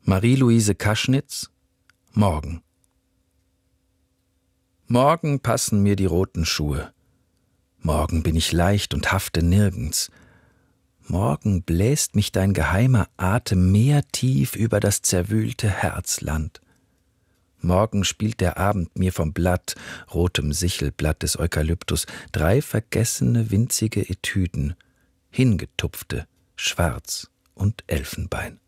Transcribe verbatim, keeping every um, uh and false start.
Marie-Louise Kaschnitz, Morgen. Morgen passen mir die roten Schuhe. Morgen bin ich leicht und hafte nirgends. Morgen bläst mich dein geheimer Atem mehr tief über das zerwühlte Herzland. Morgen spielt der Abend mir vom Blatt, rotem Sichelblatt des Eukalyptus, drei vergessene winzige Etüden, hingetupfte, schwarz und Elfenbein.